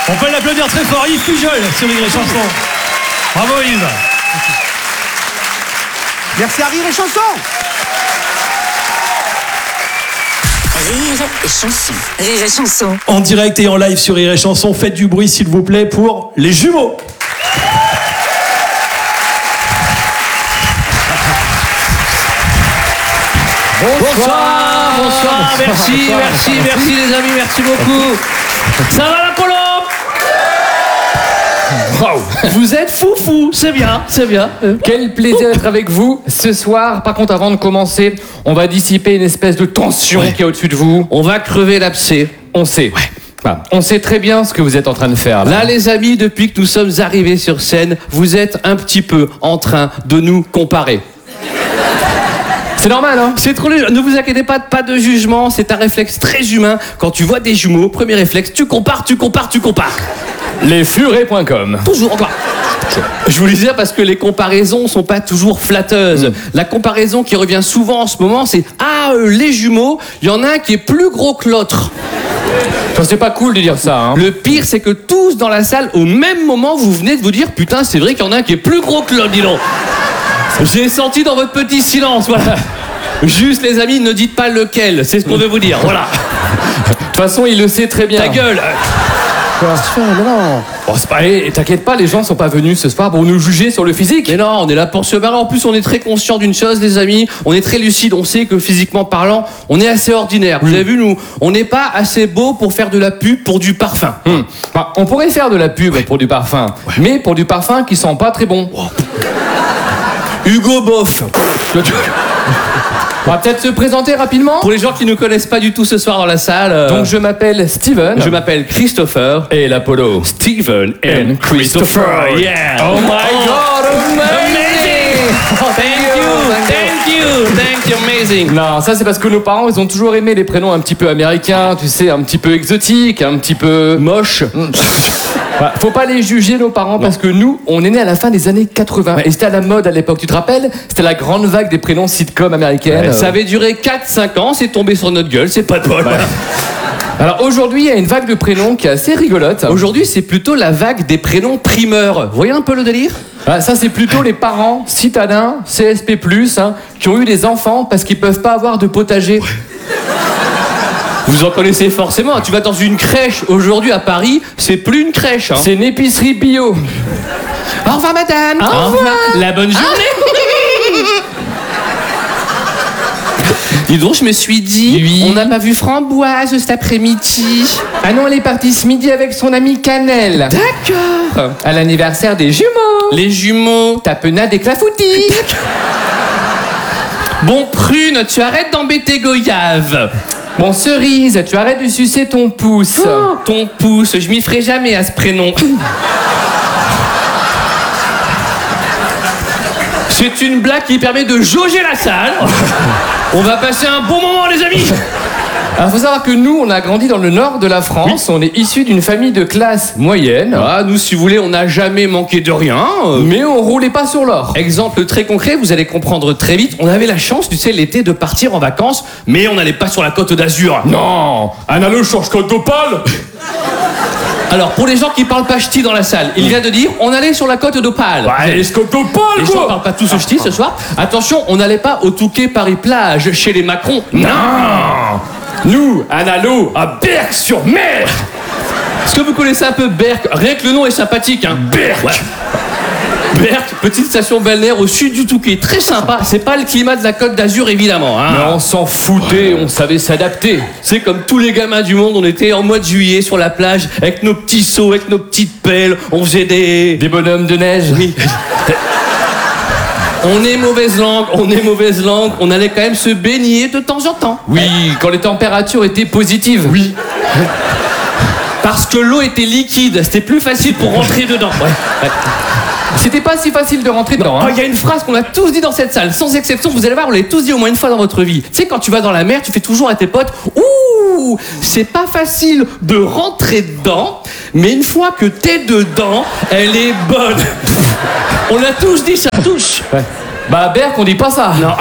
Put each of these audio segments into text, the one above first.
On peut l'applaudir très fort, Yves Pujol sur Rire et Chanson. Bravo Yves. Merci à Rire et Chanson. Rire et Chanson. Rire et Chanson. En direct et en live sur Rire et Chanson, faites du bruit s'il vous plaît pour les jumeaux. Bonsoir, merci les amis, merci beaucoup. Ça va l'Apollo? Wow. Vous êtes foufou, c'est bien. Quel plaisir d'être avec vous ce soir. Par contre, avant de commencer, on va dissiper une espèce de tension qui est au-dessus de vous. On va crever l'abcès. On sait. Voilà. On sait très bien ce que vous êtes en train de faire. Là, les amis, depuis que nous sommes arrivés sur scène, vous êtes un petit peu en train de nous comparer. C'est normal, hein? C'est trop léger. Ne vous inquiétez pas de jugement, c'est un réflexe très humain. Quand tu vois des jumeaux, premier réflexe, tu compares. Lesfurets.com. Toujours, encore. Je vous le disais parce que les comparaisons sont pas toujours flatteuses. La comparaison qui revient souvent en ce moment, c'est les jumeaux, il y en a un qui est plus gros que l'autre. Enfin, c'est pas cool de dire ça, hein? Le pire, c'est que tous dans la salle, au même moment, vous venez de vous dire putain, c'est vrai qu'il y en a un qui est plus gros que l'autre, dis donc. J'ai senti dans votre petit silence, voilà. Juste les amis, ne dites pas lequel, c'est ce qu'on veut vous dire, voilà. De toute façon, il le sait très bien. Ta gueule. Non. Bon, c'est pas... t'inquiète pas, les gens sont pas venus ce soir pour nous juger sur le physique. Mais non, on est là pour se marrer. En plus, on est très conscient d'une chose, les amis. On est très lucide. On sait que physiquement parlant, on est assez ordinaire. Vous avez vu, nous, on n'est pas assez beau pour faire de la pub pour du parfum. Bah, on pourrait faire de la pub pour du parfum, mais pour du parfum qui sent pas très bon. Hugo Boss. On va peut-être se présenter rapidement. Pour les gens qui ne connaissent pas du tout ce soir dans la salle. Donc je m'appelle Steven. Je m'appelle Christopher. Et l'Apollo. Steven and Christopher. Yeah. Oh my God, amazing. Thank you, amazing. Non, ça c'est parce que nos parents, ils ont toujours aimé les prénoms un petit peu américains, tu sais, un petit peu exotiques, un petit peu moches. Bah, faut pas les juger nos parents parce que nous, on est nés à la fin des années 80 et c'était à la mode à l'époque, tu te rappelles? C'était la grande vague des prénoms sitcom américaines. Ça avait duré 4-5 ans, c'est tombé sur notre gueule, c'est pas de bol. Alors aujourd'hui, il y a une vague de prénoms qui est assez rigolote. Aujourd'hui, c'est plutôt la vague des prénoms primeurs. Vous voyez un peu le délire? Ça, c'est plutôt les parents citadins, CSP+, qui ont eu des enfants parce qu'ils peuvent pas avoir de potager. Vous en connaissez forcément. Tu vas dans une crèche aujourd'hui à Paris, c'est plus une crèche. C'est une épicerie bio. Au revoir, madame. Au revoir. La bonne journée. Dis donc, je me suis dit, oui. On n'a pas vu Framboise cet après-midi. Ah non, elle est partie ce midi avec son amie Cannelle. D'accord. À l'anniversaire des jumeaux. Les jumeaux. Tapenade et clafoutis. Bon, Prune, tu arrêtes d'embêter Goyave. Bon, Cerise, tu arrêtes de sucer ton pouce. Oh, ton pouce, je m'y ferai jamais à ce prénom. C'est une blague qui permet de jauger la salle. On va passer un bon moment, les amis. Alors, faut savoir que nous, on a grandi dans le nord de la France. Oui. On est issus d'une famille de classe moyenne. Ah, nous, si vous voulez, on n'a jamais manqué de rien. Mais on roulait pas sur l'or. Exemple très concret, vous allez comprendre très vite. On avait la chance, tu sais, l'été de partir en vacances, mais on n'allait pas sur la côte d'Azur. Non, Analo change côte d'Opale. Alors, pour les gens qui parlent pas ch'ti dans la salle, il vient de dire, on allait sur la côte d'Opale. Ouais, les côtes d'Opale, les gens parlent pas tous ch'ti ce soir. Attention, on n'allait pas au Touquet Paris-Plage chez les Macron. Non. Nous, Analo, à Berck-sur-Mer. Est-ce que vous connaissez un peu Berck? Rien que le nom est sympathique, hein. Berck. Ouais. Berck, petite station balnéaire au sud du Touquet. Très sympa. C'est pas le climat de la Côte d'Azur, évidemment. Hein. Mais on s'en foutait, on savait s'adapter. C'est comme tous les gamins du monde, on était en mois de juillet sur la plage avec nos petits seaux, avec nos petites pelles. On faisait des bonhommes de neige. Oui. On est mauvaise langue, on allait quand même se baigner de temps en temps. Oui, quand les températures étaient positives. Oui. Parce que l'eau était liquide, c'était plus facile pour rentrer dedans. Ouais. C'était pas si facile de rentrer dedans. Il y a une phrase qu'on a tous dit dans cette salle, sans exception, vous allez voir, on l'a tous dit au moins une fois dans votre vie. Tu sais, quand tu vas dans la mer, tu fais toujours à tes potes, ouh, c'est pas facile de rentrer dedans, mais une fois que t'es dedans, elle est bonne. On a tous dit ça, tous. Ouais. Bah à Berck, on dit pas ça. Non.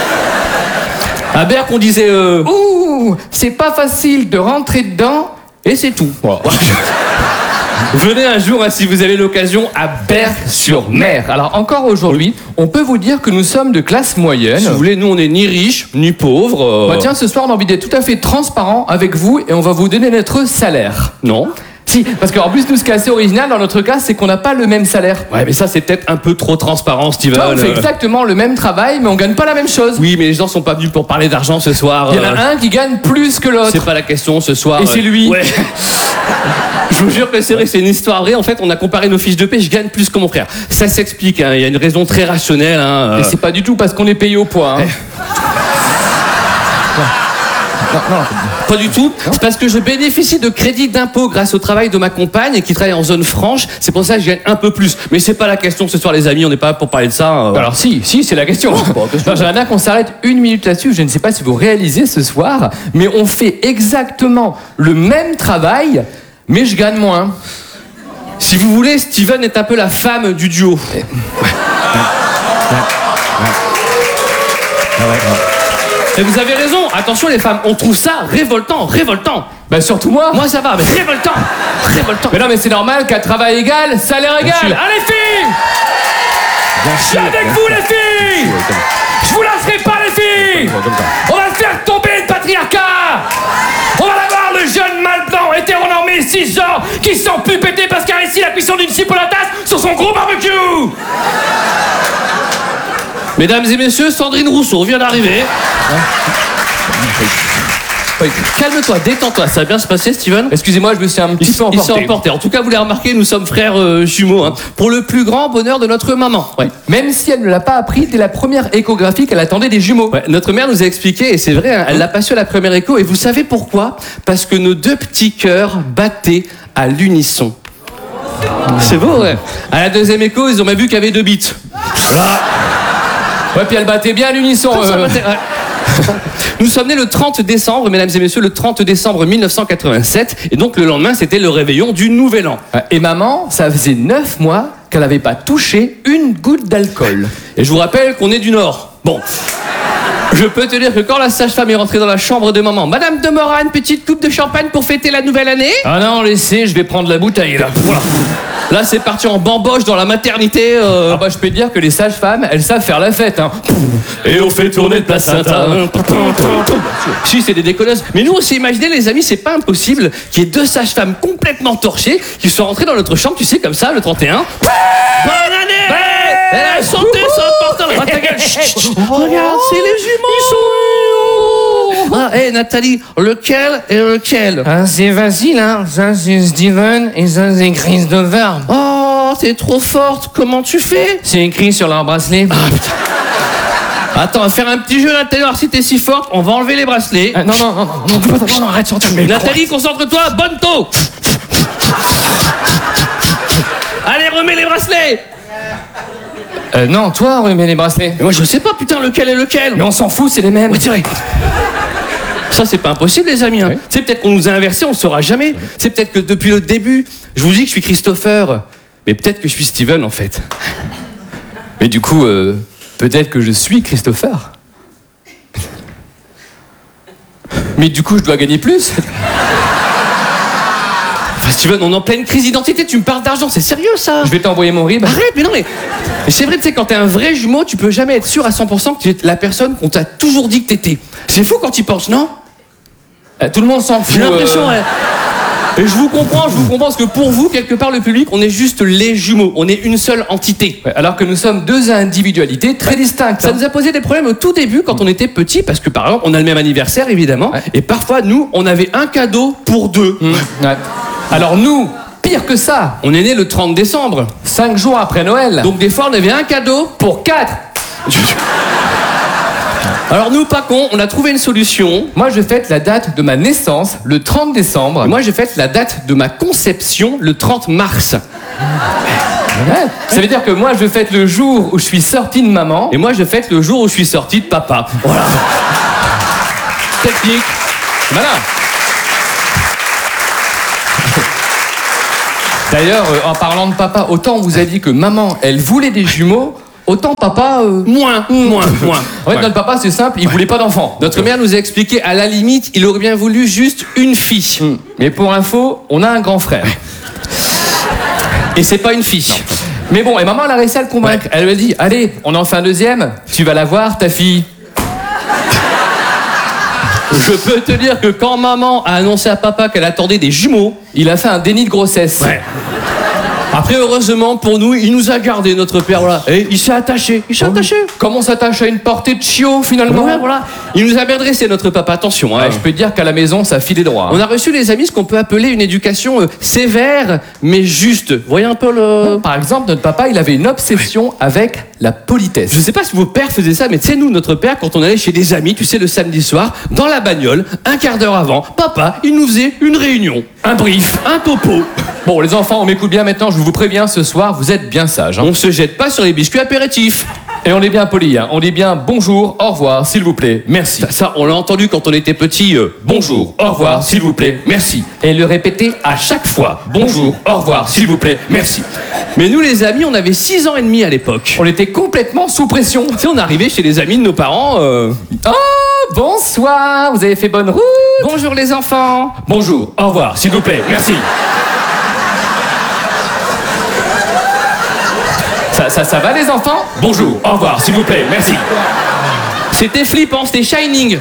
À Berck, on disait ouh, c'est pas facile de rentrer dedans, et c'est tout. Wow. Venez un jour, hein, si vous avez l'occasion, à Berck-sur-Mer. Alors encore aujourd'hui, on peut vous dire que nous sommes de classe moyenne. Si vous voulez, nous on est ni riches, ni pauvres. Bah tiens, ce soir on a envie d'être tout à fait transparent avec vous et on va vous donner notre salaire. Non. Si, parce qu'en plus, nous, ce qui est assez original dans notre cas, c'est qu'on n'a pas le même salaire. Ouais, mais ça c'est peut-être un peu trop transparent, Steven. Toi, on fait exactement le même travail, mais on gagne pas la même chose. Oui, mais les gens sont pas venus pour parler d'argent ce soir. Il y en a un qui gagne plus que l'autre. C'est pas la question ce soir. Et c'est lui. Ouais. Je vous jure que c'est vrai, c'est une histoire vraie. En fait, on a comparé nos fiches de paie, je gagne plus que mon frère. Ça s'explique, hein. Il y a une raison très rationnelle. Hein. Et c'est pas du tout parce qu'on est payé au poids. Hein. Non. Pas du tout. C'est parce que je bénéficie de crédits d'impôt grâce au travail de ma compagne qui travaille en zone franche. C'est pour ça que je gagne un peu plus. Mais c'est pas la question ce soir, les amis. On n'est pas là pour parler de ça. Alors si, c'est la question. J'aimerais bien qu'on s'arrête une minute là-dessus. Je ne sais pas si vous réalisez ce soir, mais on fait exactement le même travail, mais je gagne moins. Si vous voulez, Steven est un peu la femme du duo. Et vous avez raison, attention les femmes, on trouve ça révoltant. Bah surtout moi. Moi ça va, mais révoltant. Mais non, mais c'est normal qu'à travail égal, salaire égal. Allez filles, je suis avec vous les filles. Je vous lasserai pas les filles. On va faire tomber le patriarcat. On va avoir le jeune mâle blanc hétéronormé cisgenre qui sent plus péter parce qu'il a réussi la cuisson d'une cible à la tasse sur son gros barbecue. Mesdames et messieurs, Sandrine Rousseau vient d'arriver. Calme-toi, détends-toi, ça va bien se passer, Steven. Excusez-moi, je me suis un petit peu emporté. Il s'est emporté. En tout cas, vous l'avez remarqué, nous sommes frères jumeaux, hein, pour le plus grand bonheur de notre maman. Ouais. Même si elle ne l'a pas appris dès la première échographie qu'elle attendait des jumeaux. Ouais, notre mère nous a expliqué, et c'est vrai, hein, elle l'a pas su à la première écho, et vous savez pourquoi? Parce que nos deux petits cœurs battaient à l'unisson. C'est beau, ouais. À la deuxième écho, ils ont même vu qu'il y avait 2 bits. Voilà. Ouais, puis elle battait bien à l'unisson. Nous sommes nés le 30 décembre, mesdames et messieurs, le 30 décembre 1987. Et donc le lendemain, c'était le réveillon du Nouvel An. Et maman, ça faisait 9 mois qu'elle n'avait pas touché une goutte d'alcool. Et je vous rappelle qu'on est du Nord. Bon. Je peux te dire que quand la sage-femme est rentrée dans la chambre de maman, Madame de Morat, une petite coupe de champagne pour fêter la nouvelle année? Ah non, laissez, je vais prendre la bouteille là. Voilà. Là, c'est parti en bamboche dans la maternité. Ah bah, je peux te dire que les sages-femmes, elles savent faire la fête. Hein. Et on fait tourner le placenta. Si, c'est des déconneuses. Mais nous, on s'est imaginé, les amis, c'est pas impossible qu'il y ait 2 sages-femmes complètement torchées qui soient rentrées dans notre chambre, tu sais, comme ça, le 31. Bonne année! La santé, c'est important. Ta gueule. Regarde, c'est les jumeaux. Ils sont où? Ah, hé, Nathalie, lequel et lequel? Ah, c'est facile, hein. Ça, c'est Steven et ça, c'est Christopher. Oh, t'es trop forte. Comment tu fais? C'est écrit sur leur bracelet. Ah, putain. Attends, on va faire un petit jeu, Nathalie. Alors, si t'es si forte, on va enlever les bracelets. Non, arrête, sortir le micro. Nathalie, concentre-toi. Bonne taux. Allez, remets les bracelets. Non, toi, remets les bracelets. Mais moi, je sais pas, putain, lequel est lequel. Mais on s'en fout, c'est les mêmes. Oui, c'est vrai. Ça, c'est pas impossible, les amis. Hein. Oui. C'est peut-être qu'on nous a inversés, on ne saura jamais. C'est peut-être que depuis le début, je vous dis que je suis Christopher, mais peut-être que je suis Steven, en fait. Mais du coup, peut-être que je suis Christopher. Mais du coup, je dois gagner plus. Enfin, Steven, on est en pleine crise d'identité, tu me parles d'argent, c'est sérieux, ça? Je vais t'envoyer mon RIB. Arrête, mais non, mais c'est vrai, tu sais, quand t'es un vrai jumeau, tu peux jamais être sûr à 100% que tu es la personne qu'on t'a toujours dit que t'étais. C'est fou quand tu penses, non? Tout le monde s'en fout. J'ai l'impression, ouais. Et je vous comprends, parce que pour vous, quelque part, le public, on est juste les jumeaux, on est une seule entité. Ouais, alors que nous sommes 2 individualités très distinctes. Ça nous a posé des problèmes au tout début quand on était petits, parce que par exemple, on a le même anniversaire, évidemment, Ouais. et parfois, nous, on avait un cadeau pour 2. Ouais. Alors nous, pire que ça, On est né le 30 décembre. 5 jours après Noël. Donc des fois, on avait un cadeau. pour 4. Alors nous, pas cons, on a trouvé une solution. Moi, je fête la date de ma naissance, le 30 décembre. Et moi, je fête la date de ma conception, le 30 mars. Ouais. Ça veut dire que moi, je fête le jour où je suis sorti de maman. Et moi, je fête le jour où je suis sorti de papa. Voilà. Technique. Voilà. D'ailleurs, en parlant de papa, autant on vous a dit que maman, elle voulait des jumeaux, autant papa... Moins. En fait, notre papa, c'est simple, il voulait pas d'enfants. Notre mère nous a expliqué, à la limite, il aurait bien voulu juste une fille. Mais pour info, on a un grand frère. Et c'est pas une fille. Mais bon, et maman, elle a réussi à le convaincre. Elle lui a dit, allez, on en fait un deuxième. Tu vas la voir, ta fille. Je peux te dire que quand maman a annoncé à papa qu'elle attendait des jumeaux, Il a fait un déni de grossesse. ouais. Après, heureusement pour nous, il nous a gardé notre père, voilà. Et il s'est attaché, Comment on s'attache à une portée de chiot, finalement? Ouais, voilà. Il nous a bien dressé, notre papa, attention. Hein. Ouais, je peux te dire qu'à la maison, ça file droit. On a reçu, les amis, ce qu'on peut appeler une éducation sévère, mais juste. Vous voyez un peu le... Par exemple, notre papa, il avait une obsession avec la politesse. Je sais pas si vos pères faisaient ça, mais tu sais, nous, notre père, quand on allait chez des amis, tu sais, le samedi soir, dans la bagnole, un quart d'heure avant, papa, il nous faisait une réunion, un brief, un topo. Bon, les enfants, on m'écoute bien maintenant, je vous préviens, ce soir, vous êtes bien sages. Hein. On se jette pas sur les biscuits apéritifs. Et on est bien polis, hein. On dit bien bonjour, au revoir, s'il vous plaît, merci. Ça, on l'a entendu quand on était petit. Bonjour, au revoir, s'il vous plaît, merci. Et le répéter à chaque fois. Bonjour, au revoir, s'il vous plaît, merci. Mais nous, les amis, on avait 6 ans et demi à l'époque. On était complètement sous pression. Tu sais, on arrivait chez les amis de nos parents. Oh, bonsoir, vous avez fait bonne route. Bonjour les enfants. Bonjour, au revoir, s'il vous plaît, merci. Ça va les enfants? Bonjour, au revoir, s'il vous plaît, merci. C'était flippant, c'était Shining.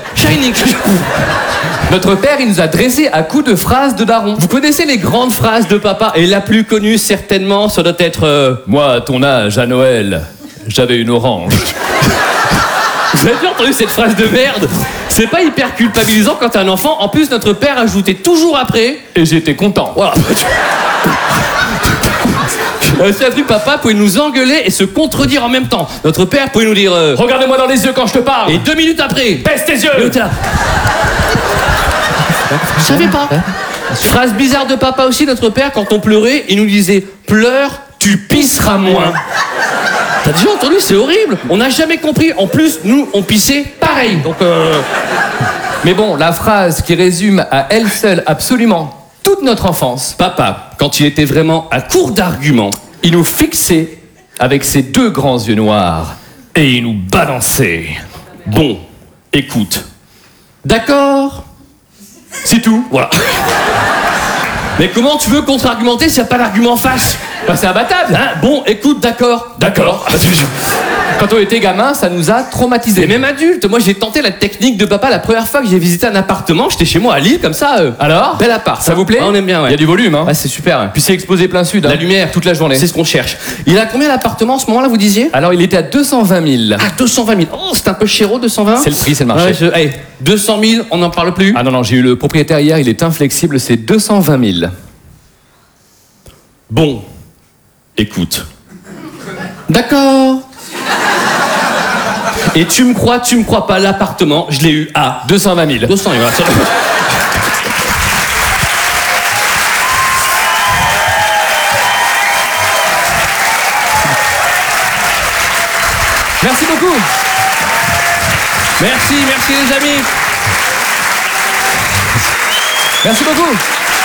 Notre père, il nous a dressé à coups de phrases de daron. Vous connaissez les grandes phrases de papa? Et la plus connue, certainement, ça doit être... Moi, à ton âge, à Noël, j'avais une orange. Vous avez bien entendu cette phrase de merde? C'est pas hyper culpabilisant quand t'es un enfant. En plus, notre père ajoutait toujours après... Et j'étais content. Voilà. C'est un truc, papa pouvait nous engueuler et se contredire en même temps. Notre père pouvait nous dire... Regardez-moi dans les yeux quand je te parle. Et 2 minutes après... Baisse tes yeux. Et t'es là. Je savais pas. Phrase bizarre de papa aussi, notre père, quand on pleurait, il nous disait « Pleure, tu pisseras moins ». T'as déjà entendu? C'est horrible. On n'a jamais compris. En plus, nous, on pissait pareil. Donc, Mais bon, la phrase qui résume à elle seule absolument toute notre enfance. Papa, quand il était vraiment à court d'arguments, Il nous fixait avec ses 2 grands yeux noirs et il nous balançait. bon, écoute. D'accord? C'est tout. Voilà. Mais comment tu veux contre-argumenter s'il n'y a pas d'argument face? Bah, c'est imbattable. Hein? Bon, écoute, d'accord. D'accord. Quand on était gamin, ça nous a traumatisés. Et même adulte, moi j'ai tenté la technique de papa la première fois que j'ai visité un appartement. J'étais chez moi à Lille, comme ça. Alors? Bel appart. Ça vous plaît? Ouais, on aime bien, ouais. Il y a du volume, hein. Ouais, c'est super. Puis c'est exposé plein sud. La hein. lumière. Toute la journée. C'est ce qu'on cherche. Il a combien l'appartement en ce moment-là, vous disiez? Alors, il était à 220 000. Ah, 220 000. Oh, c'est un peu chéro, 220. C'est le prix, c'est le marché. Ouais, hey, 200 000, on n'en parle plus. Ah non, j'ai eu le propriétaire hier, il est inflexible, c'est 220 000. Bon, écoute. D'accord. Et tu me crois pas, l'appartement, je l'ai eu à 220 000. 200 000. Voilà. Merci beaucoup. Merci les amis. Merci beaucoup.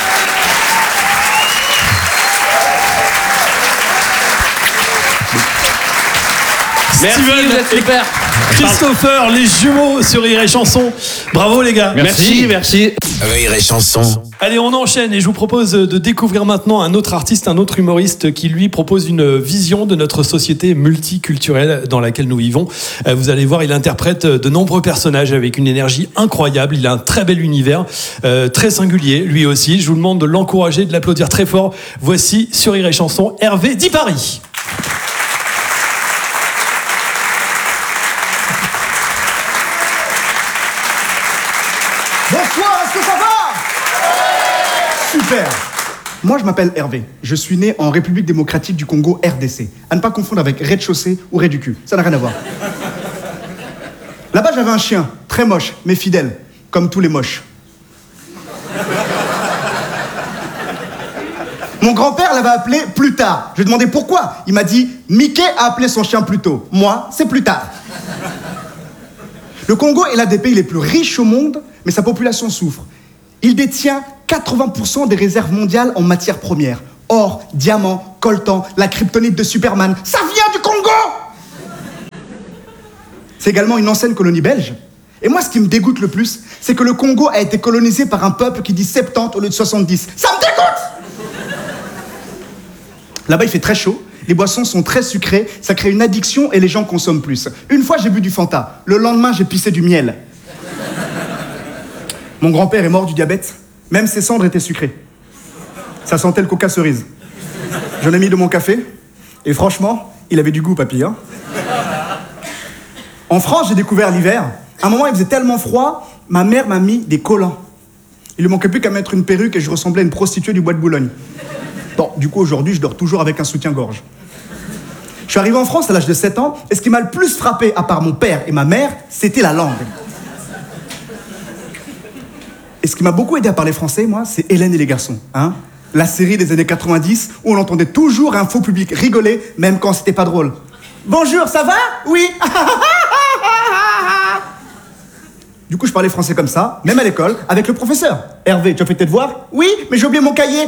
Merci, Steven vous êtes et super. Christopher, les jumeaux sur Rire et Chanson. Bravo les gars. Merci. Rire et Chanson. Allez, on enchaîne et je vous propose de découvrir maintenant un autre artiste, un autre humoriste qui lui propose une vision de notre société multiculturelle dans laquelle nous vivons. Vous allez voir, il interprète de nombreux personnages avec une énergie incroyable. Il a un très bel univers, très singulier lui aussi. Je vous demande de l'encourager, de l'applaudir très fort. Voici sur Rire et Chanson, Hervé Di Paris. Bonsoir, est-ce que ça va? Super. Moi, je m'appelle Hervé. Je suis né en République démocratique du Congo, RDC. À ne pas confondre avec rez-de-chaussée ou rez du cul. Ça n'a rien à voir. Là-bas, j'avais un chien, très moche, mais fidèle, comme tous les moches. Mon grand-père l'avait appelé plus tard. Je lui ai demandé pourquoi. Il m'a dit, Mickey a appelé son chien plus tôt. Moi, c'est plus tard. Le Congo est l'un des pays les plus riches au monde, mais sa population souffre. Il détient 80% des réserves mondiales en matières premières. Or, diamants, coltan, la kryptonite de Superman, ça vient du Congo! C'est également une ancienne colonie belge. Et moi, ce qui me dégoûte le plus, c'est que le Congo a été colonisé par un peuple qui dit 70 au lieu de 70. Ça me dégoûte! Là-bas, il fait très chaud. Les boissons sont très sucrées. Ça crée une addiction et les gens consomment plus. Une fois, j'ai bu du Fanta. Le lendemain, j'ai pissé du miel. Mon grand-père est mort du diabète. Même ses cendres étaient sucrées. Ça sentait le coca cerise. J'en ai mis de mon café. Et franchement, il avait du goût, papy. Hein. En France, j'ai découvert l'hiver. À un moment, il faisait tellement froid, ma mère m'a mis des collants. Il ne manquait plus qu'à mettre une perruque et je ressemblais à une prostituée du bois de Boulogne. Bon, du coup, aujourd'hui, je dors toujours avec un soutien-gorge. Je suis arrivé en France à l'âge de 7 ans, et ce qui m'a le plus frappé, à part mon père et ma mère, c'était la langue. Et ce qui m'a beaucoup aidé à parler français, moi, c'est Hélène et les garçons. Hein, la série des années 90, où on entendait toujours un faux public rigoler, même quand c'était pas drôle. Bonjour, ça va? Oui. Du coup, je parlais français comme ça, même à l'école, avec le professeur. Hervé, tu as fait tes devoirs? Oui, mais j'ai oublié mon cahier.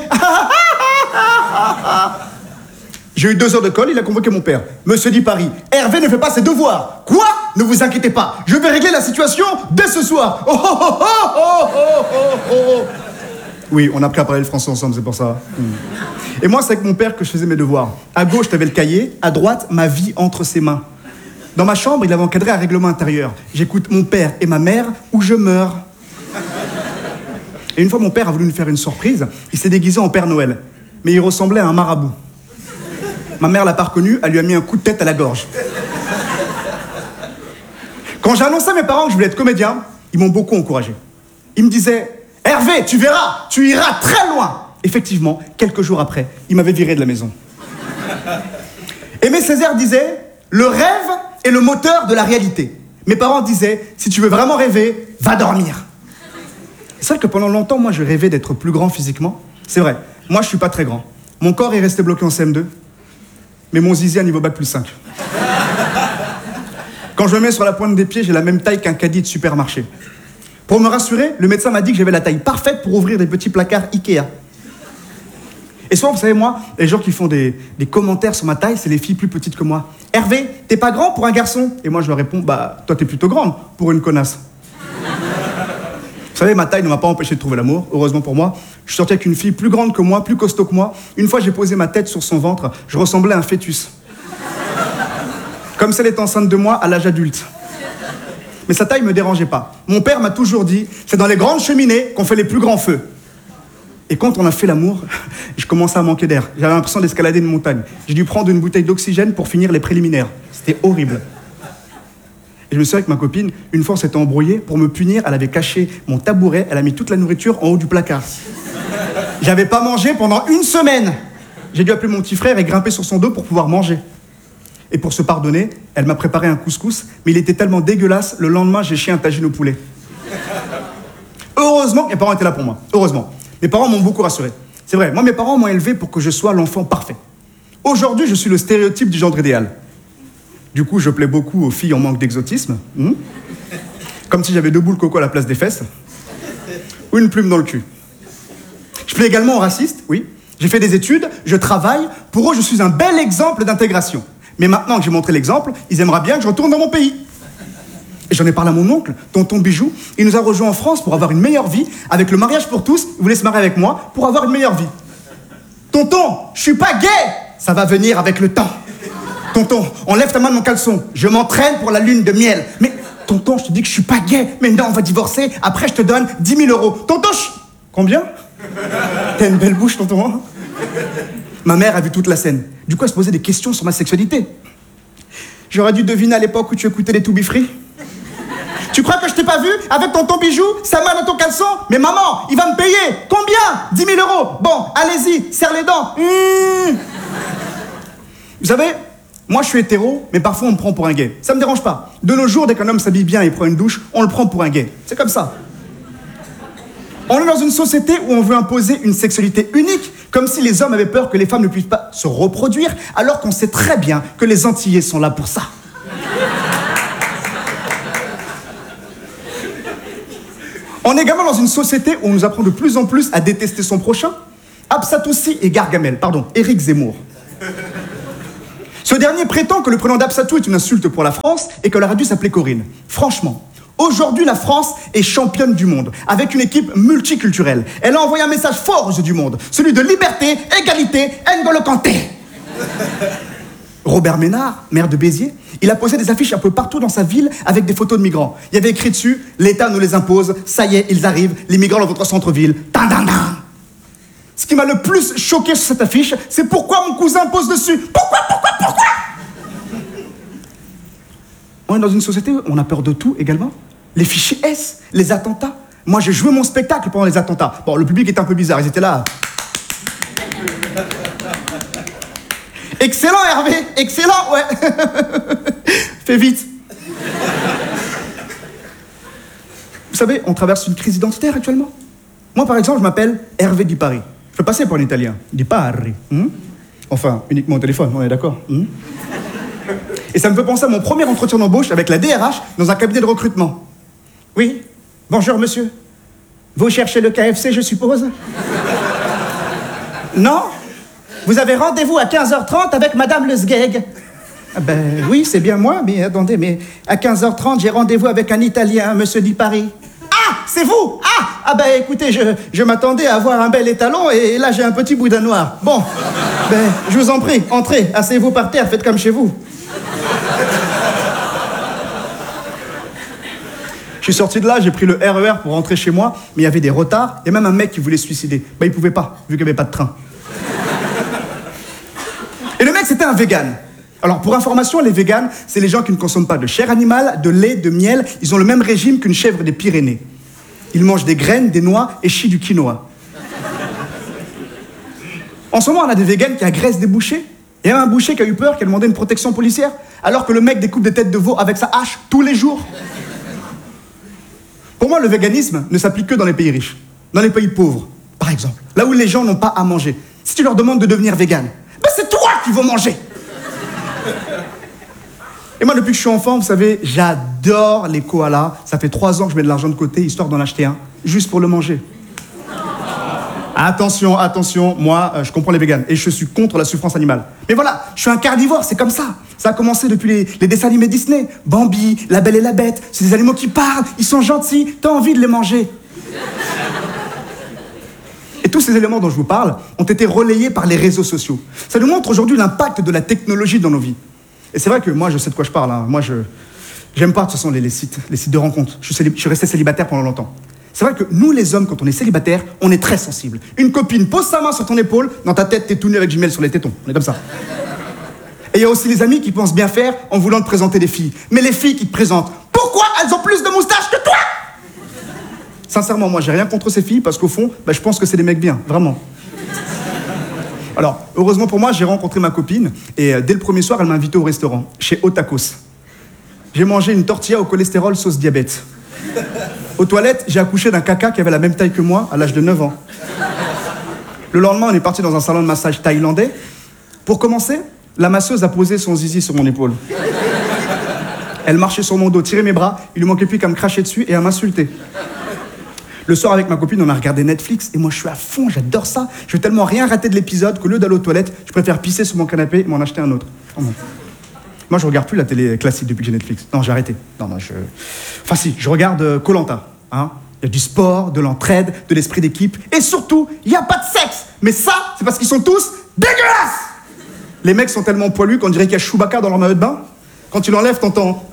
J'ai eu 2 heures de colle, il a convoqué mon père. Monsieur Dipari, Hervé ne fait pas ses devoirs. Quoi? Ne vous inquiétez pas, je vais régler la situation dès ce soir. Oh, oh, oh, oh, oh, oh, oh. Oui, on a appris à parler le français ensemble, c'est pour ça. Et moi, c'est avec mon père que je faisais mes devoirs. À gauche, t'avais le cahier, à droite, ma vie entre ses mains. Dans ma chambre, il avait encadré un règlement intérieur. J'écoute mon père et ma mère ou je meurs. Et une fois, mon père a voulu nous faire une surprise. Il s'est déguisé en Père Noël. Mais il ressemblait à un marabout. Ma mère l'a pas reconnu, elle lui a mis un coup de tête à la gorge. Quand j'ai annoncé à mes parents que je voulais être comédien, ils m'ont beaucoup encouragé. Ils me disaient « Hervé, tu verras, tu iras très loin !» Effectivement, quelques jours après, ils m'avaient viré de la maison. Aimé Césaire disait « Le rêve est le moteur de la réalité. » Mes parents disaient « Si tu veux vraiment rêver, va dormir. » C'est vrai que pendant longtemps, moi, je rêvais d'être plus grand physiquement. C'est vrai, moi, je suis pas très grand. Mon corps est resté bloqué en CM2, mais mon zizi à niveau bac+5. Quand je me mets sur la pointe des pieds, j'ai la même taille qu'un caddie de supermarché. Pour me rassurer, le médecin m'a dit que j'avais la taille parfaite pour ouvrir des petits placards Ikea. Et souvent, vous savez, moi, les gens qui font des commentaires sur ma taille, c'est les filles plus petites que moi. « Hervé, t'es pas grand pour un garçon ?» Et moi, je leur réponds « Bah, toi, t'es plutôt grande pour une connasse. » Vous savez, ma taille ne m'a pas empêché de trouver l'amour, heureusement pour moi. Je suis sorti avec une fille plus grande que moi, plus costaud que moi. Une fois, j'ai posé ma tête sur son ventre, je ressemblais à un fœtus. Comme si elle était enceinte de moi à l'âge adulte. Mais sa taille me dérangeait pas. Mon père m'a toujours dit, c'est dans les grandes cheminées qu'on fait les plus grands feux. Et quand on a fait l'amour, je commençais à manquer d'air. J'avais l'impression d'escalader une montagne. J'ai dû prendre une bouteille d'oxygène pour finir les préliminaires. C'était horrible. Et je me souviens avec ma copine, une fois on s'était embrouillé, pour me punir, elle avait caché mon tabouret, elle a mis toute la nourriture en haut du placard. J'avais pas mangé pendant 1 semaine. J'ai dû appeler mon petit frère et grimper sur son dos pour pouvoir manger. Et pour se pardonner, elle m'a préparé un couscous, mais il était tellement dégueulasse, le lendemain j'ai chié un tagine au poulet. Heureusement que mes parents étaient là pour moi, heureusement. Mes parents m'ont beaucoup rassuré. C'est vrai, moi mes parents m'ont élevé pour que je sois l'enfant parfait. Aujourd'hui, je suis le stéréotype du gendre idéal. Du coup, je plais beaucoup aux filles en manque d'exotisme. Comme si j'avais 2 boules coco à la place des fesses. Ou une plume dans le cul. Je plais également aux racistes, oui. J'ai fait des études, je travaille. Pour eux, je suis un bel exemple d'intégration. Mais maintenant que j'ai montré l'exemple, ils aimeraient bien que je retourne dans mon pays. Et j'en ai parlé à mon oncle, tonton Bijou. Il nous a rejoints en France pour avoir une meilleure vie. Avec le mariage pour tous, il voulait se marier avec moi pour avoir une meilleure vie. Tonton, je suis pas gay. Ça va venir avec le temps. Tonton, enlève ta main de mon caleçon. Je m'entraîne pour la lune de miel. Mais tonton, je te dis que je suis pas gay. Mais non, on va divorcer. Après, je te donne 10 000 euros. Tonton, combien? T'as une belle bouche, tonton. Hein? Ma mère a vu toute la scène. Du coup, elle se posait des questions sur ma sexualité. J'aurais dû deviner à l'époque où tu écoutais les To Be Free. Tu crois que je t'ai pas vu avec tonton Bijou, sa main dans ton caleçon? Mais maman, il va me payer. Combien? 10 000 euros. Bon, allez-y, serre les dents. Vous savez, moi je suis hétéro, mais parfois on me prend pour un gay. Ça me dérange pas. De nos jours, dès qu'un homme s'habille bien et prend une douche, on le prend pour un gay. C'est comme ça. On est dans une société où on veut imposer une sexualité unique, comme si les hommes avaient peur que les femmes ne puissent pas se reproduire, alors qu'on sait très bien que les Antillais sont là pour ça. On est également dans une société où on nous apprend de plus en plus à détester son prochain. Absatoussi et Gargamel, Éric Zemmour. Ce dernier prétend que le prénom d'Absatou est une insulte pour la France et qu'elle aurait dû s'appeler Corinne. Franchement, aujourd'hui la France est championne du monde, avec une équipe multiculturelle. Elle a envoyé un message fort aux yeux du monde, celui de liberté, égalité, N'Golo Kanté. Robert Ménard, maire de Béziers, il a posé des affiches un peu partout dans sa ville avec des photos de migrants. Il y avait écrit dessus « L'État nous les impose, ça y est, ils arrivent, les migrants dans votre centre-ville. » Ce qui m'a le plus choqué sur cette affiche, c'est pourquoi mon cousin pose dessus. Pourquoi On est dans une société où on a peur de tout également. Les fichiers S, les attentats. Moi, j'ai joué mon spectacle pendant les attentats. Bon, le public était un peu bizarre, ils étaient là. Excellent, Hervé, excellent, ouais. Fais vite. Vous savez, on traverse une crise identitaire actuellement. Moi, par exemple, je m'appelle Hervé Di Paris. Je peux passer pour un Italien. Di Paris. Enfin, uniquement au téléphone, on est d'accord. Et ça me fait penser à mon premier entretien d'embauche avec la DRH dans un cabinet de recrutement. Oui, bonjour monsieur. Vous cherchez le KFC, je suppose? Non? Vous avez rendez-vous à 15h30 avec Madame Le Sgeg. Ah ben oui, c'est bien moi, mais attendez, mais à 15h30, j'ai rendez-vous avec un Italien, monsieur Di Paris. Ah, c'est vous? Ah ben écoutez, je m'attendais à avoir un bel étalon et là j'ai un petit boudin noir. Bon, ben je vous en prie, entrez, asseyez-vous par terre, faites comme chez vous. Je suis sorti de là, j'ai pris le RER pour rentrer chez moi, mais il y avait des retards, et même un mec qui voulait se suicider. Ben il pouvait pas, vu qu'il n'y avait pas de train. Et le mec, c'était un vegan. Alors, pour information, les végans, c'est les gens qui ne consomment pas de chair animale, de lait, de miel. Ils ont le même régime qu'une chèvre des Pyrénées. Ils mangent des graines, des noix et chient du quinoa. En ce moment, on a des végans qui agressent des bouchers. Il y a un boucher qui a eu peur, qui a demandé une protection policière, alors que le mec découpe des têtes de veau avec sa hache tous les jours. Pour moi, le véganisme ne s'applique que dans les pays riches. Dans les pays pauvres, par exemple. Là où les gens n'ont pas à manger. Si tu leur demandes de devenir vegan, ben c'est toi qui vas manger. Et moi, depuis que je suis enfant, vous savez, j'adore les koalas. Ça fait 3 ans que je mets de l'argent de côté, histoire d'en acheter un, juste pour le manger. Attention, attention, moi, je comprends les végans et je suis contre la souffrance animale. Mais voilà, je suis un carnivore, c'est comme ça. Ça a commencé depuis les dessins animés Disney. Bambi, La Belle et la Bête, c'est des animaux qui parlent, ils sont gentils, t'as envie de les manger. Et tous ces éléments dont je vous parle ont été relayés par les réseaux sociaux. Ça nous montre aujourd'hui l'impact de la technologie dans nos vies. Et c'est vrai que moi, je sais de quoi je parle. Hein. Moi, j'aime pas, de toute façon, les sites de rencontres. Je suis resté célibataire pendant longtemps. C'est vrai que nous, les hommes, quand on est célibataire, on est très sensibles. Une copine pose sa main sur ton épaule, dans ta tête, t'es tout nu avec du miel sur les tétons. On est comme ça. Et il y a aussi les amis qui pensent bien faire en voulant te présenter des filles. Mais les filles qui te présentent, pourquoi elles ont plus de moustaches que toi? Sincèrement, moi, j'ai rien contre ces filles, parce qu'au fond, je pense que c'est des mecs bien, vraiment. Alors, heureusement pour moi, j'ai rencontré ma copine, et dès le premier soir, elle m'a invité au restaurant, chez Otakos. J'ai mangé une tortilla au cholestérol sauce diabète. Aux toilettes, j'ai accouché d'un caca qui avait la même taille que moi, à l'âge de 9 ans. Le lendemain, on est parti dans un salon de massage thaïlandais. Pour commencer, la masseuse a posé son zizi sur mon épaule. Elle marchait sur mon dos, tirait mes bras, il lui manquait plus qu'à me cracher dessus et à m'insulter. Le soir, avec ma copine, on a regardé Netflix, et moi, je suis à fond, j'adore ça. Je veux tellement rien rater de l'épisode qu'au lieu d'aller aux toilettes, je préfère pisser sur mon canapé et m'en acheter un autre. Oh non. Moi, je regarde plus la télé classique depuis que j'ai Netflix. Non, j'ai arrêté. Enfin si, je regarde Koh-Lanta. Hein. Il y a du sport, de l'entraide, de l'esprit d'équipe, et surtout, il n'y a pas de sexe. Mais ça, c'est parce qu'ils sont tous dégueulasses. Les mecs sont tellement poilus qu'on dirait qu'il y a Chewbacca dans leur maillot de bain. Quand tu l'enlèves, t'entends...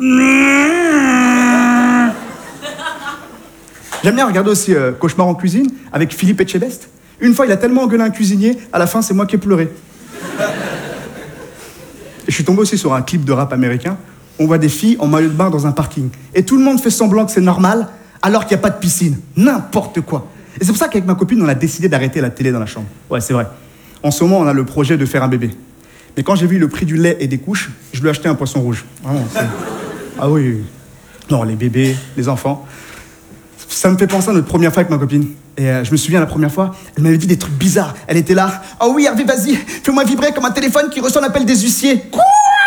J'aime bien regarder aussi Cauchemar en cuisine avec Philippe Etchebest. Une fois, il a tellement engueulé un cuisinier, à la fin, c'est moi qui ai pleuré. Et je suis tombé aussi sur un clip de rap américain. On voit des filles en maillot de bain dans un parking. Et tout le monde fait semblant que c'est normal, alors qu'il n'y a pas de piscine. N'importe quoi. Et c'est pour ça qu'avec ma copine, on a décidé d'arrêter la télé dans la chambre. Ouais, c'est vrai. En ce moment, on a le projet de faire un bébé. Mais quand j'ai vu le prix du lait et des couches, je lui ai acheté un poisson rouge. Vraiment, ah oui. Non, les bébés, les enfants... Ça me fait penser à notre première fois avec ma copine. Et je me souviens, la première fois, elle m'avait dit des trucs bizarres. Elle était là. « Oh oui, Hervé, vas-y, fais-moi vibrer comme un téléphone qui reçoit l'appel des huissiers. » Quoi?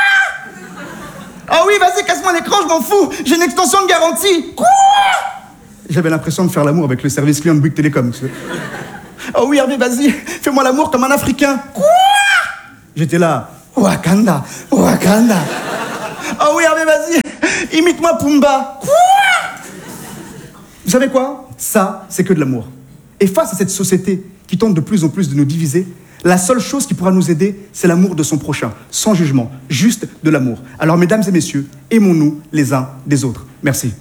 « Oh oui, vas-y, casse-moi l'écran, je m'en fous. J'ai une extension de garantie. » Quoi? J'avais l'impression de faire l'amour avec le service client de Bouygues Télécom. « Oh oui, Hervé, vas-y, fais-moi l'amour comme un Africain. » Quoi? J'étais là. « Wakanda, Wakanda. » « Oh oui, Hervé, vas-y, imite-moi Pumba. » Quoi? Vous savez quoi? Ça, c'est que de l'amour. Et face à cette société qui tente de plus en plus de nous diviser, La seule chose qui pourra nous aider, c'est l'amour de son prochain, sans jugement, juste de l'amour. Alors, mesdames et messieurs, aimons-nous les uns des autres. Merci.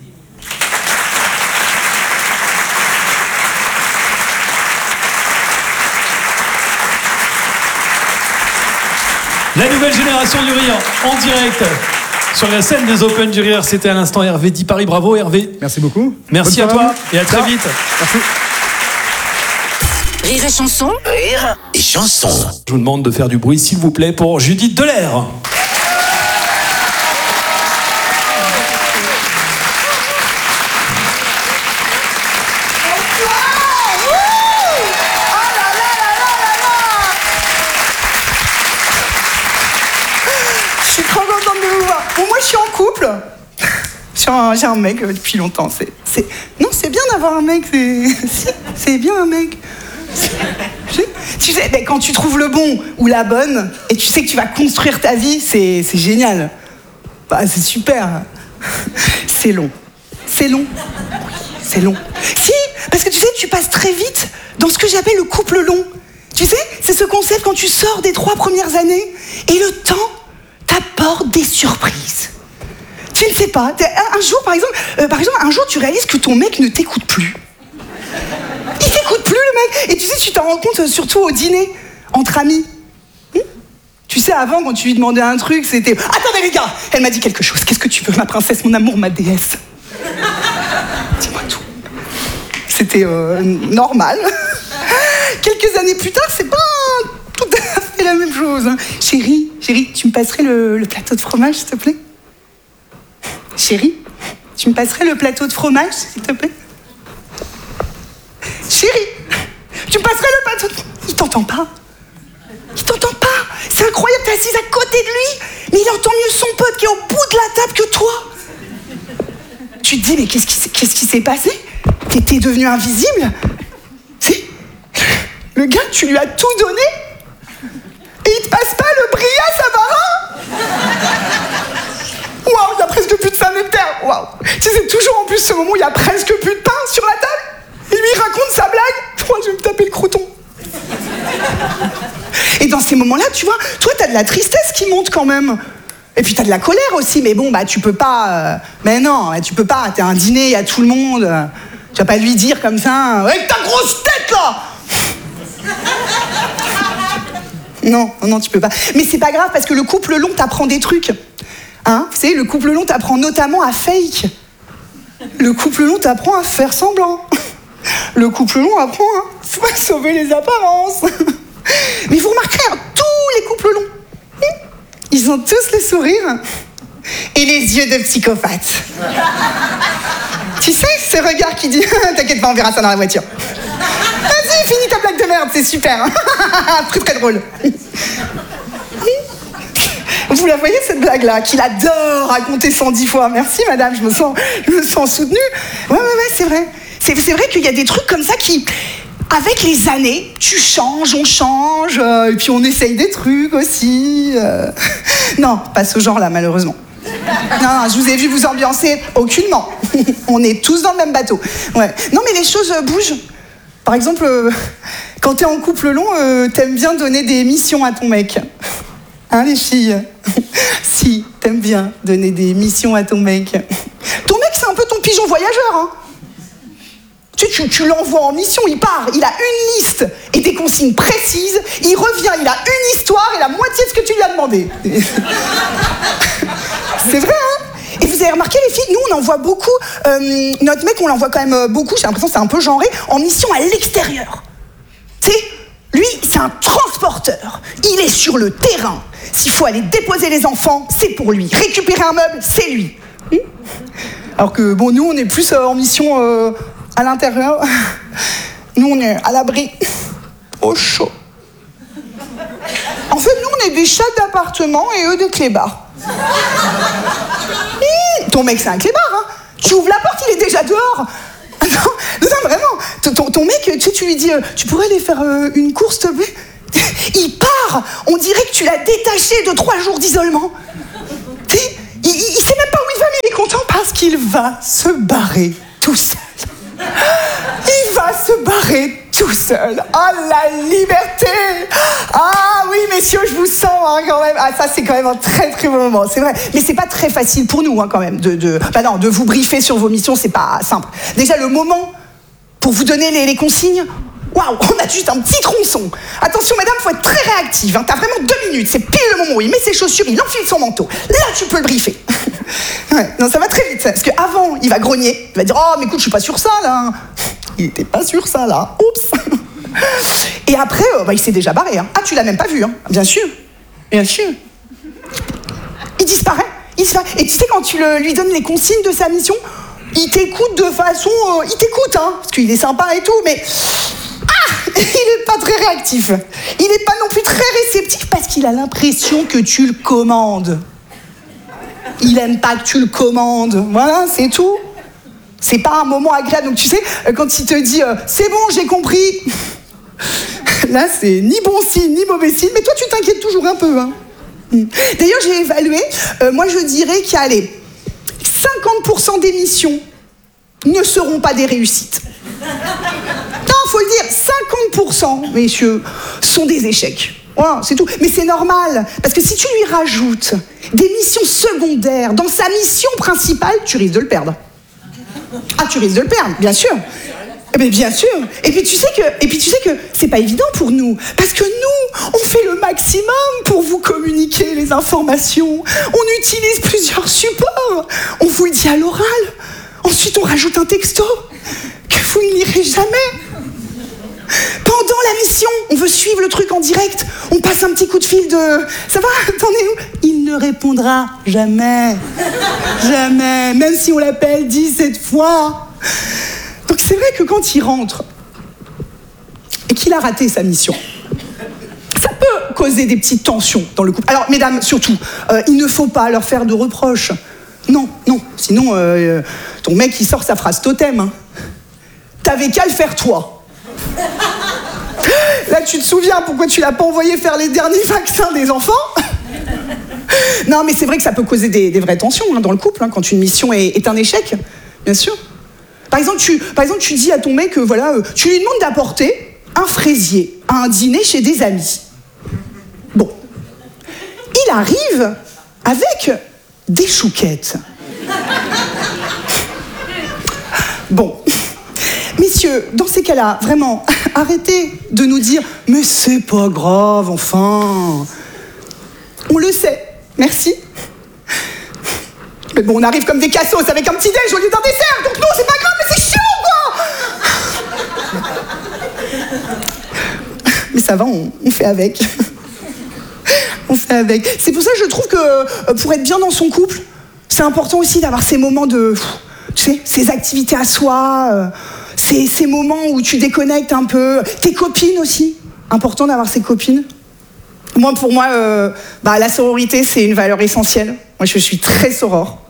La nouvelle génération du rire en direct sur la scène des Open du rire. C'était à l'instant Hervé dit Paris. Bravo Hervé. Merci beaucoup. Merci à toi et à très vite. Merci. Rire et chanson. Rire et chanson. Je vous demande de faire du bruit s'il vous plaît pour Judith Delair. Je suis trop contente de vous voir. Bon, moi, je suis en couple. J'ai un mec depuis longtemps. Non, c'est bien d'avoir un mec. C'est bien un mec. Tu sais, quand tu trouves le bon ou la bonne et tu sais que tu vas construire ta vie, c'est génial. Bah, c'est super. C'est long. C'est long. C'est long. Si, parce que tu sais, tu passes très vite dans ce que j'appelle le couple long. Tu sais, c'est ce concept quand tu sors des 3 premières années et le temps t'apporte des surprises. Tu ne sais pas. Un jour, par exemple, un jour, tu réalises que ton mec ne t'écoute plus. Il t'écoute plus, le mec. Et tu sais, tu t'en rends compte surtout au dîner, entre amis. Tu sais, avant, quand tu lui demandais un truc, c'était... Attendez, les gars, elle m'a dit quelque chose. Qu'est-ce que tu veux, ma princesse, mon amour, ma déesse? Dis-moi tout. C'était normal. Quelques années plus tard, c'est pas tout à fait la même chose. Hein. Chérie, tu me passerais le plateau de fromage, s'il te plaît? Chérie, tu me passerais le plateau de fromage, s'il te plaît? Chérie, tu me passerais le plateau de... Il t'entend pas. Il t'entend pas. C'est incroyable, t'es assise à côté de lui, mais il entend mieux son pote qui est au bout de la table que toi. Tu te dis, mais qu'est-ce qui s'est passé? T'es devenu invisible? Si. Le gars, tu lui as tout donné et il te passe pas le Bria Savarin? Waouh, il y a presque plus de Saint-Nectaire. Waouh. Tu sais, toujours en plus ce moment où il y a presque plus de pain sur la table. Et lui, il raconte sa blague. Moi, je vais me taper le croûton. Et dans ces moments-là, tu vois, toi, t'as de la tristesse qui monte quand même. Et puis t'as de la colère aussi. Mais bon, bah, tu peux pas... Mais non, tu peux pas. T'es à un dîner, il y a tout le monde. Tu vas pas lui dire comme ça... Avec ta grosse tête, là! Non, tu peux pas. Mais c'est pas grave, parce que le couple long t'apprend des trucs. Hein? Vous savez, le couple long t'apprend notamment à fake. Le couple long t'apprend à faire semblant. Le couple long apprend à sauver les apparences. Mais vous remarquerez, tous les couples longs, ils ont tous le sourire et les yeux de psychopathe. Tu sais, ce regard qui dit « T'inquiète pas, on verra ça dans la voiture. » Vas-y, finis ta blague de merde, c'est super. Très très drôle. Vous la voyez, cette blague-là, qu'il adore raconter 110 fois. Merci, madame, je me sens soutenue. Ouais, c'est vrai. C'est vrai qu'il y a des trucs comme ça qui, avec les années, tu changes, on change, et puis on essaye des trucs aussi. Non, pas ce genre-là, malheureusement. Non, je vous ai vu vous ambiancer aucunement. On est tous dans le même bateau. Ouais. Non, mais les choses bougent. Par exemple, quand t'es en couple long, t'aimes bien donner des missions à ton mec. Hein, les filles? Si, t'aimes bien donner des missions à ton mec. Ton mec, c'est un peu ton pigeon voyageur, hein. Tu l'envoies en mission, il part, il a une liste et des consignes précises, il revient, il a une histoire et la moitié de ce que tu lui as demandé. C'est vrai, hein? Et vous avez remarqué, les filles, nous, on envoie beaucoup, notre mec, on l'envoie quand même beaucoup, j'ai l'impression que c'est un peu genré, en mission à l'extérieur. Tu sais, lui, c'est un transporteur. Il est sur le terrain. S'il faut aller déposer les enfants, c'est pour lui. Récupérer un meuble, c'est lui. Alors que, bon, nous, on est plus en mission... à l'intérieur, nous on est à l'abri, au chaud. En fait, nous on est des chats d'appartement et eux des clébards. Ton mec c'est un clébard, hein. Tu ouvres la porte, il est déjà dehors. Non, vraiment. Ton mec, tu sais, tu lui dis, tu pourrais aller faire une course, s'il te plaît? Il part. On dirait que tu l'as détaché de 3 jours d'isolement. Il sait même pas où il va, mais il est content parce qu'il va se barrer tout seul. Il va se barrer rentrer tout seul. Oh, la liberté! Ah oui, messieurs, je vous sens hein, quand même. Ah, ça, c'est quand même un très très bon moment, c'est vrai. Mais c'est pas très facile pour nous, hein, quand même, de vous briefer sur vos missions, c'est pas simple. Déjà, le moment pour vous donner les consignes, waouh, on a juste un petit tronçon. Attention, mesdames, faut être très réactive. Hein. T'as vraiment 2 minutes. C'est pile le moment où il met ses chaussures, il enfile son manteau. Là, tu peux le briefer. Ouais, non, ça va très vite, ça. Parce qu'avant, il va grogner. Il va dire, oh, mais écoute, je suis pas sur ça, là. Il était pas sur ça, là. Oups. Et après, il s'est déjà barré. Hein. Ah, tu l'as même pas vu, hein. Bien sûr. Bien sûr. Il disparaît. Et tu sais, quand tu lui donnes les consignes de sa mission, il t'écoute de façon... il t'écoute, hein. Parce qu'il est sympa et tout, mais... il est pas très réactif. Il est pas non plus très réceptif parce qu'il a l'impression que tu le commandes. Il aime pas que tu le commandes. Voilà, c'est tout. C'est pas un moment agréable. Donc tu sais, quand il te dit c'est bon, j'ai compris. Là, c'est ni bon signe, ni mauvais signe. Mais toi, tu t'inquiètes toujours un peu. Hein. D'ailleurs, j'ai évalué. Moi, je dirais qu'il y a 50% des missions ne seront pas des réussites. Non, faut le dire, 50%, messieurs, sont des échecs. Voilà, c'est tout. Mais c'est normal, parce que si tu lui rajoutes des missions secondaires dans sa mission principale, tu risques de le perdre. Ah, tu risques de le perdre, bien sûr. Mais bien sûr. Et puis tu sais que c'est pas évident pour nous, parce que nous, on fait le maximum pour vous communiquer les informations. On utilise plusieurs supports. On vous le dit à l'oral. Ensuite, on rajoute un texto que vous ne lirez jamais. Pendant la mission, on veut suivre le truc en direct. On passe un petit coup de fil de... Ça va, t'en es où? Il ne répondra jamais. Jamais. Même si on l'appelle 17 fois. Donc c'est vrai que quand il rentre et qu'il a raté sa mission, ça peut causer des petites tensions dans le couple. Alors, mesdames, surtout, il ne faut pas leur faire de reproches. Non. Sinon, ton mec, il sort sa phrase totem. Hein. T'avais qu'à le faire, toi. Là, tu te souviens pourquoi tu l'as pas envoyé faire les derniers vaccins des enfants? Non, mais c'est vrai que ça peut causer des vraies tensions hein, dans le couple, hein, quand une mission est un échec, bien sûr. Par exemple, tu dis à ton mec que voilà, tu lui demandes d'apporter un fraisier à un dîner chez des amis. Bon. Il arrive avec des chouquettes. Bon. Messieurs, dans ces cas-là, vraiment, arrêtez de nous dire « Mais c'est pas grave, enfin !» On le sait, merci. Mais bon, on arrive comme des cassos avec un petit déj au lieu d'un dessert, donc non, c'est pas grave, mais c'est chiant, quoi. Mais ça va, on fait avec. On fait avec. C'est pour ça que je trouve que pour être bien dans son couple, c'est important aussi d'avoir ces moments de... Tu sais, ces activités à soi... Ces moments où tu déconnectes un peu. Tes copines aussi. Important d'avoir ses copines. Pour moi, la sororité, c'est une valeur essentielle. Moi, je suis très soror.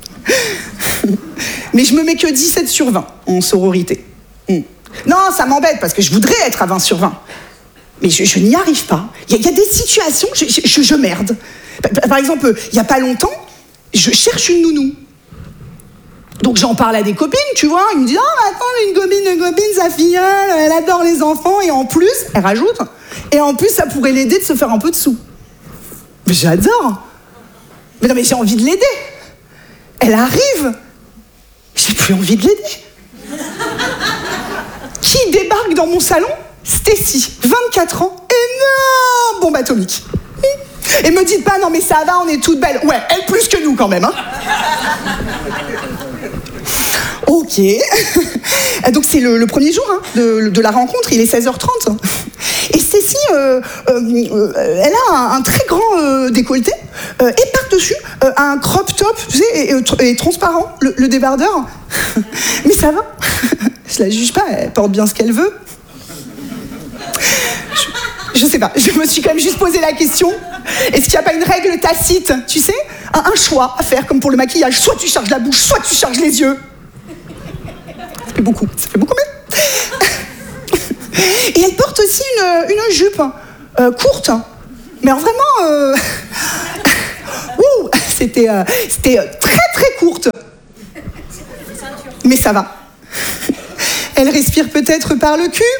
Mais je me mets que 17 sur 20 en sororité. Non, ça m'embête parce que je voudrais être à 20 sur 20. Mais je n'y arrive pas. Il y a des situations, je merde. Par exemple, il n'y a pas longtemps, je cherche une nounou. Donc j'en parle à des copines, tu vois, ils me disent « Ah, attends, une copine, sa filleule, elle adore les enfants, et en plus, elle rajoute, et en plus, ça pourrait l'aider de se faire un peu de sous. » Mais j'adore. Mais non, mais j'ai envie de l'aider. Elle arrive, j'ai plus envie de l'aider. Qui débarque dans mon salon? Stacy, 24 ans, énorme bombe atomique. Et me dites pas, non mais ça va, on est toutes belles. Ouais, elle plus que nous quand même, hein. Ok. Donc c'est le premier jour hein, de la rencontre, il est 16h30. Et Stacy, elle a un très grand décolleté et par-dessus un crop top, tu sais, et transparent, le débardeur. Mais ça va. Je la juge pas, elle porte bien ce qu'elle veut. Je sais pas, je me suis quand même juste posé la question. Est-ce qu'il n'y a pas une règle tacite, tu sais, un choix à faire, comme pour le maquillage. Soit tu charges la bouche, soit tu charges les yeux. Ça fait beaucoup même. Et elle porte aussi une jupe courte. Mais alors vraiment... c'était très très courte. Mais ça va. Elle respire peut-être par le cul.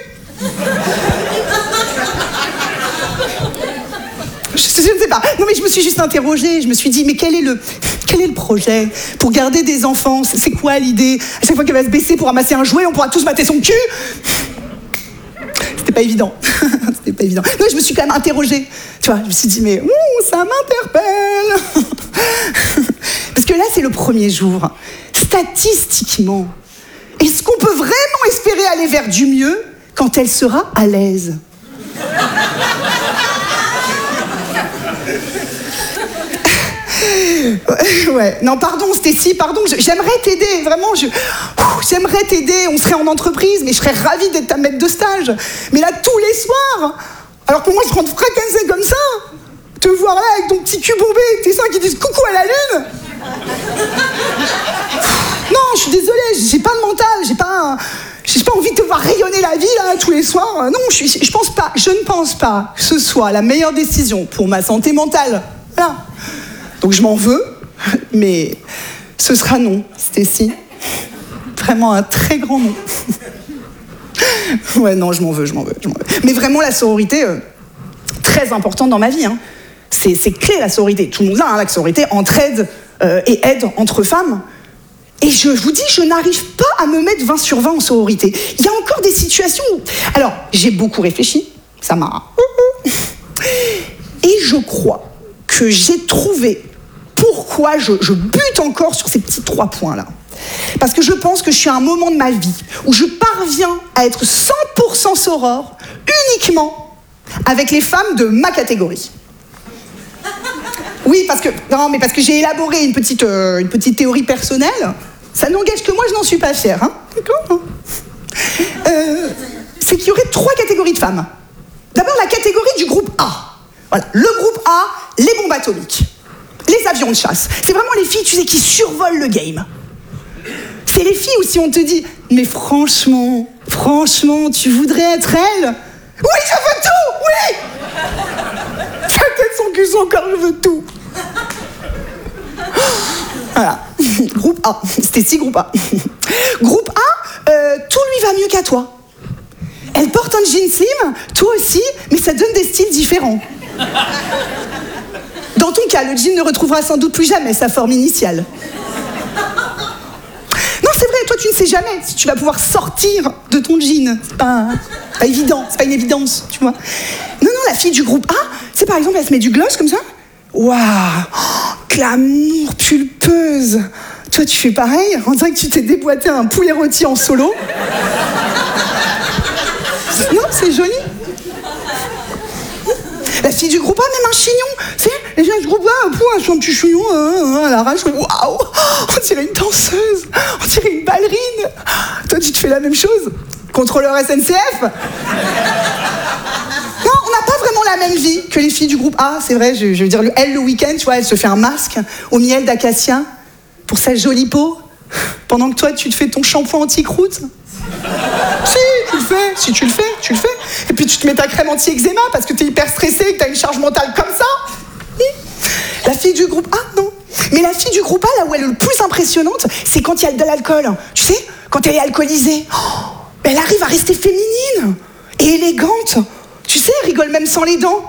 Je ne sais pas. Non, mais je me suis juste interrogée. Je me suis dit, mais quel est le projet pour garder des enfants? C'est quoi l'idée? À chaque fois qu'elle va se baisser pour ramasser un jouet, on pourra tous mater son cul? C'était pas évident. C'était pas évident. Non, je me suis quand même interrogée. Tu vois, je me suis dit, mais ça m'interpelle. Parce que là, c'est le premier jour. Statistiquement, est-ce qu'on peut vraiment espérer aller vers du mieux quand elle sera à l'aise? Ouais, non, pardon, Stécie, pardon, j'aimerais t'aider, vraiment, j'aimerais t'aider, on serait en entreprise, mais je serais ravie d'être ta maître de stage. Mais là, tous les soirs, alors que moi, je rentre fracassée comme ça, te voir là avec ton petit cul bombé, avec tes seins qui disent coucou à la lune. Non, je suis désolée, j'ai pas de mental, j'ai pas envie de te voir rayonner la vie là tous les soirs. Non, je ne pense pas que ce soit la meilleure décision pour ma santé mentale. Voilà. Donc je m'en veux, mais ce sera non, Stécie. Vraiment un très grand non. Ouais, non, je m'en veux. Mais vraiment, la sororité, très importante dans ma vie. Hein. C'est clé, la sororité. Tout le monde l'a, hein, la sororité, entraide et aide entre femmes. Et je vous dis, je n'arrive pas à me mettre 20 sur 20 en sororité. Il y a encore des situations où... Alors, j'ai beaucoup réfléchi, ça m'a... Et je crois que j'ai trouvé pourquoi je bute encore sur ces petits 3 points-là. Parce que je pense que je suis à un moment de ma vie où je parviens à être 100% soror uniquement avec les femmes de ma catégorie. Oui, parce que j'ai élaboré une petite théorie personnelle. Ça n'engage que moi, je n'en suis pas fière. Hein, d'accord ? C'est qu'il y aurait 3 catégories de femmes. D'abord, la catégorie du groupe A. Voilà, le groupe A, les bombes atomiques, les avions de chasse. C'est vraiment les filles, tu sais, qui survolent le game. C'est les filles où si on te dit « Mais franchement, tu voudrais être elle ?» Oui, je veux tout, oui. Sa tête, son cul, son corps, je veux tout. Voilà. Groupe A. Stécie, groupe A. Groupe A, tout lui va mieux qu'à toi. Elle porte un jean slim, toi aussi, mais ça donne des styles différents. Dans ton cas, le jean ne retrouvera sans doute plus jamais sa forme initiale. Non, c'est vrai, toi, tu ne sais jamais si tu vas pouvoir sortir de ton jean. C'est pas évident, c'est pas une évidence, tu vois. Non, la fille du groupe A, c'est par exemple, elle se met du gloss comme ça. Waouh, glamour pulpeuse. Toi, tu fais pareil, on dirait que tu t'es déboîté un poulet rôti en solo. Non, c'est joli. La fille du groupe A, même un chignon. Tu sais, les gens du groupe A, un petit chignon à l'arrache. Waouh, on dirait une danseuse. On dirait une ballerine. Toi, tu te fais la même chose. Contrôleur SNCF. Non, on n'a pas vraiment la même vie que les filles du groupe A. C'est vrai, je veux dire, elle, le week-end, tu vois, elle se fait un masque au miel d'acacia pour sa jolie peau. Pendant que toi, tu te fais ton shampoing anti-croûte. Si tu le fais. Et puis tu te mets ta crème anti-eczéma parce que t'es hyper stressé et que t'as une charge mentale comme ça. La fille du groupe A, non. Mais la fille du groupe A, là où elle est le plus impressionnante, c'est quand il y a de l'alcool. Tu sais, quand elle est alcoolisée. Elle arrive à rester féminine et élégante. Tu sais, elle rigole même sans les dents.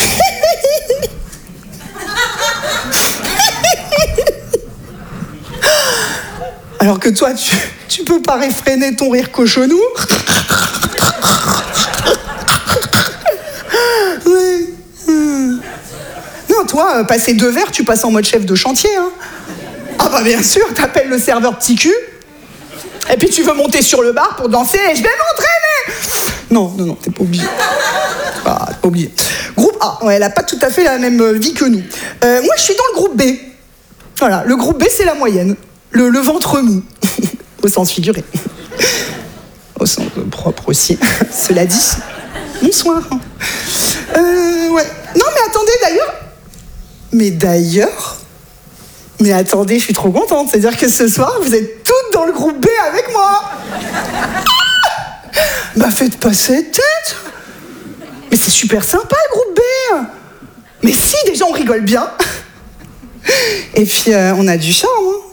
Alors que toi, tu peux pas réfréner ton rire cochonou. Oui. Non, toi, passer 2 verres, tu passes en mode chef de chantier. Hein. Ah bah bien sûr, t'appelles le serveur petit cul. Et puis tu veux monter sur le bar pour danser et je vais m'entraîner. Non, t'es pas obligé. Ah, t'es pas obligé. Groupe A, ouais, elle a pas tout à fait la même vie que nous. Moi, je suis dans le groupe B. Voilà, le groupe B, c'est la moyenne. Le ventre mou, au sens figuré. Au sens propre aussi, cela dit. Bonsoir. Ouais. Non, mais attendez, Mais attendez, je suis trop contente. C'est-à-dire que ce soir, vous êtes toutes dans le groupe B avec moi. Bah, faites pas cette tête. Mais c'est super sympa, le groupe B. Mais si, déjà, on rigole bien. Et puis, on a du charme, hein.